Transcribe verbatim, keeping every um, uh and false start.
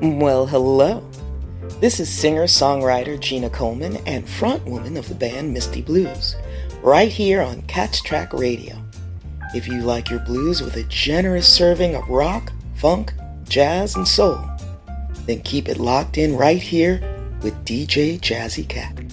Well, hello. This is singer-songwriter Gina Coleman and frontwoman of the band Misty Blues, right here on Catch Track Radio. If you like your blues with a generous serving of rock, funk, jazz, and soul, then keep it locked in right here with D J Jazzy Cat.